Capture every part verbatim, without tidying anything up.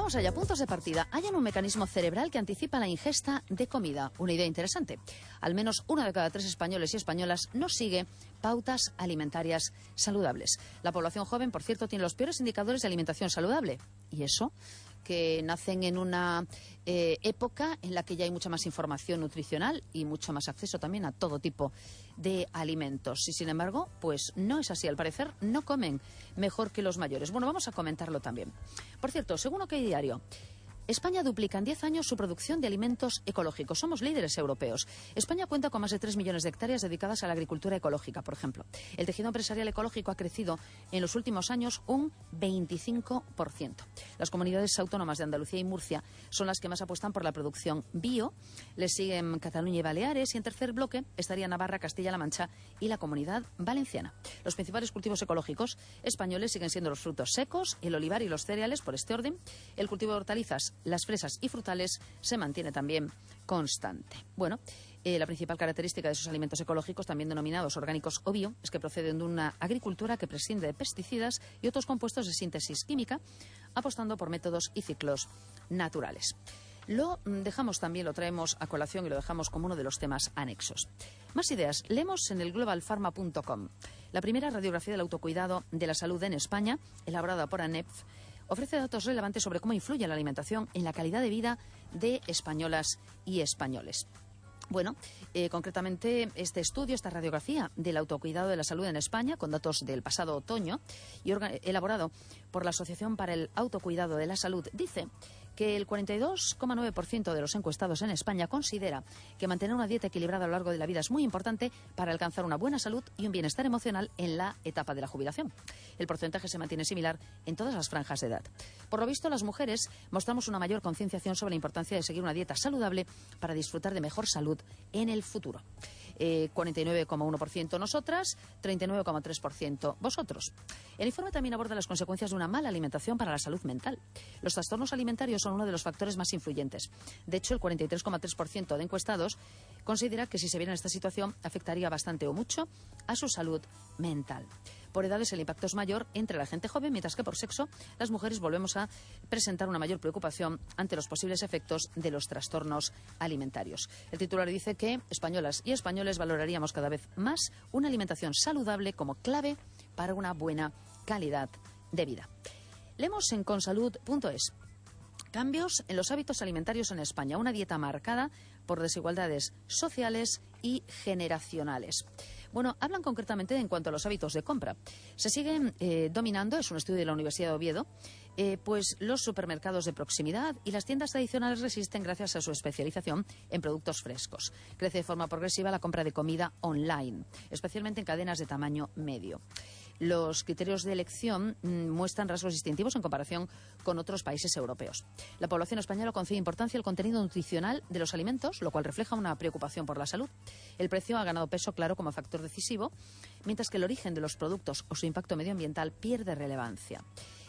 Vamos allá, puntos de partida. Hay un mecanismo cerebral que anticipa la ingesta de comida. Una idea interesante. Al menos uno de cada tres españoles y españolas no sigue pautas alimentarias saludables. La población joven, por cierto, tiene los peores indicadores de alimentación saludable. ¿Y eso? Que nacen en una eh, época en la que ya hay mucha más información nutricional y mucho más acceso también a todo tipo de alimentos. Y sin embargo, pues no es así. Al parecer, no comen mejor que los mayores. Bueno, vamos a comentarlo también. Por cierto, según OK Diario, España duplica en diez años su producción de alimentos ecológicos. Somos líderes europeos. España cuenta con más de tres millones de hectáreas dedicadas a la agricultura ecológica, por ejemplo. El tejido empresarial ecológico ha crecido en los últimos años un veinticinco por ciento. Las comunidades autónomas de Andalucía y Murcia son las que más apuestan por la producción bio. Les siguen Cataluña y Baleares, y en tercer bloque estaría Navarra, Castilla-La Mancha y la Comunidad Valenciana. Los principales cultivos ecológicos españoles siguen siendo los frutos secos, el olivar y los cereales, por este orden. El cultivo de hortalizas, las fresas y frutales se mantiene también constante. Bueno, eh, la principal característica de esos alimentos ecológicos, también denominados orgánicos o bio, es que proceden de una agricultura que prescinde de pesticidas y otros compuestos de síntesis química, apostando por métodos y ciclos naturales. Lo dejamos también, lo traemos a colación y lo dejamos como uno de los temas anexos. Más ideas, leemos en el global pharma punto com. La primera radiografía del autocuidado de la salud en España, elaborada por ANEPF, ofrece datos relevantes sobre cómo influye la alimentación en la calidad de vida de españolas y españoles. Bueno, eh, concretamente este estudio, esta radiografía del autocuidado de la salud en España, con datos del pasado otoño y elaborado por la Asociación para el Autocuidado de la Salud, dice que el cuarenta y dos coma nueve por ciento de los encuestados en España considera que mantener una dieta equilibrada a lo largo de la vida es muy importante para alcanzar una buena salud y un bienestar emocional en la etapa de la jubilación. El porcentaje se mantiene similar en todas las franjas de edad. Por lo visto, las mujeres mostramos una mayor concienciación sobre la importancia de seguir una dieta saludable para disfrutar de mejor salud en el futuro. Eh, cuarenta y nueve coma uno por ciento nosotras, treinta y nueve coma tres por ciento vosotros. El informe también aborda las consecuencias de una mala alimentación para la salud mental. Los trastornos alimentarios son uno de los factores más influyentes. De hecho, el cuarenta y tres coma tres por ciento de encuestados considera que si se viera en esta situación afectaría bastante o mucho a su salud mental. Por edades el impacto es mayor entre la gente joven, mientras que por sexo las mujeres volvemos a presentar una mayor preocupación ante los posibles efectos de los trastornos alimentarios. El titular dice que españolas y españoles valoraríamos cada vez más una alimentación saludable como clave para una buena calidad de vida. Leemos en consalud punto es. Cambios en los hábitos alimentarios en España, una dieta marcada por desigualdades sociales y generacionales. Bueno, hablan concretamente en cuanto a los hábitos de compra. Se siguen eh, dominando, es un estudio de la Universidad de Oviedo, eh, pues los supermercados de proximidad y las tiendas tradicionales resisten gracias a su especialización en productos frescos. Crece de forma progresiva la compra de comida online, especialmente en cadenas de tamaño medio. Los criterios de elección mmm, muestran rasgos distintivos en comparación con otros países europeos. La población española concede importancia al contenido nutricional de los alimentos, lo cual refleja una preocupación por la salud. El precio ha ganado peso claro como factor decisivo, mientras que el origen de los productos o su impacto medioambiental pierde relevancia.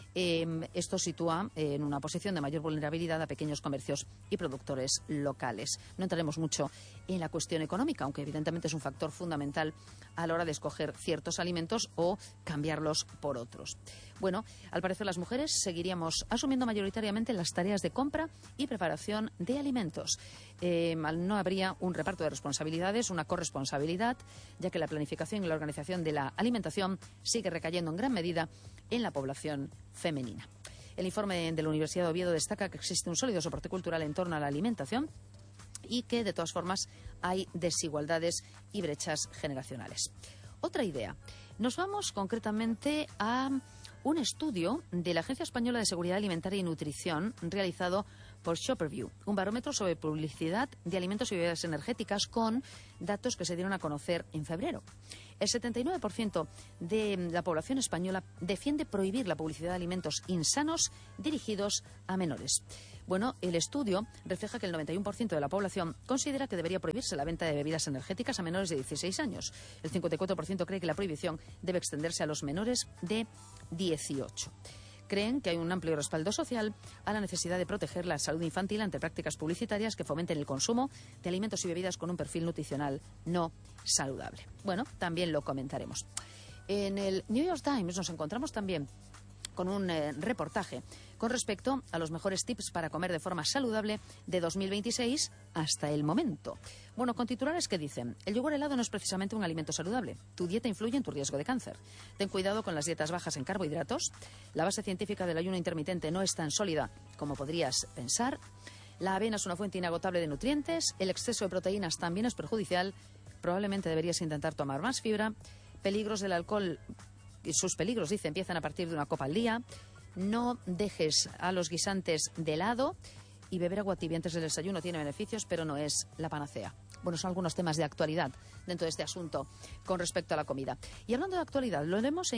Eh, esto sitúa eh, en una posición de mayor vulnerabilidad a pequeños comercios y productores locales. No entraremos mucho en la cuestión económica, aunque evidentemente es un factor fundamental a la hora de escoger ciertos alimentos o cambiarlos por otros. Bueno, al parecer las mujeres seguiríamos asumiendo mayoritariamente las tareas de compra y preparación de alimentos. Eh, no habría un reparto de responsabilidades, una corresponsabilidad, ya que la planificación y la organización de la alimentación sigue recayendo en gran medida en la población femenina. El informe de la Universidad de Oviedo destaca que existe un sólido soporte cultural en torno a la alimentación y que, de todas formas, hay desigualdades y brechas generacionales. Otra idea. Nos vamos concretamente a un estudio de la Agencia Española de Seguridad Alimentaria y Nutrición realizado por Shopperview, un barómetro sobre publicidad de alimentos y bebidas energéticas con datos que se dieron a conocer en febrero. El setenta y nueve por ciento de la población española defiende prohibir la publicidad de alimentos insanos dirigidos a menores. Bueno, el estudio refleja que el noventa y uno por ciento de la población considera que debería prohibirse la venta de bebidas energéticas a menores de dieciséis años. El cincuenta y cuatro por ciento cree que la prohibición debe extenderse a los menores de dieciocho. Creen que hay un amplio respaldo social a la necesidad de proteger la salud infantil ante prácticas publicitarias que fomenten el consumo de alimentos y bebidas con un perfil nutricional no saludable. Bueno, también lo comentaremos. En el New York Times nos encontramos también con un eh, reportaje con respecto a los mejores tips para comer de forma saludable de dos mil veintiséis hasta el momento. Bueno, con titulares que dicen: el yogur helado no es precisamente un alimento saludable. Tu dieta influye en tu riesgo de cáncer. Ten cuidado con las dietas bajas en carbohidratos. La base científica del ayuno intermitente no es tan sólida como podrías pensar. La avena es una fuente inagotable de nutrientes. El exceso de proteínas también es perjudicial. Probablemente deberías intentar tomar más fibra. Peligros del alcohol. Sus peligros, dice, empiezan a partir de una copa al día. No dejes a los guisantes de lado, y beber agua tibia antes del desayuno tiene beneficios, pero no es la panacea. Bueno, son algunos temas de actualidad dentro de este asunto con respecto a la comida. Y hablando de actualidad, lo haremos en